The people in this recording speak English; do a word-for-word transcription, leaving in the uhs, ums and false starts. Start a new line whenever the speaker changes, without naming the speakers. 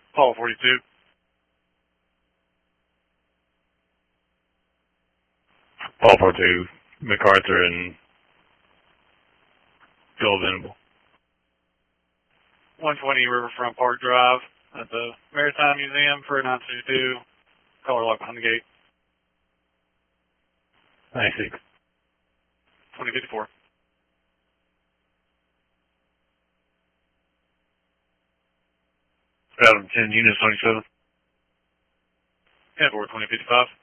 Paul forty-two.
Paul forty-two, MacArthur and Phil Venable.
one twenty Riverfront Park Drive at the Maritime Museum for nine sixty-two. Color lock behind the gate.
ninety-six.
twenty fifty-four.
Adam ten, unit twenty-seven.
ten four, twenty fifty-five.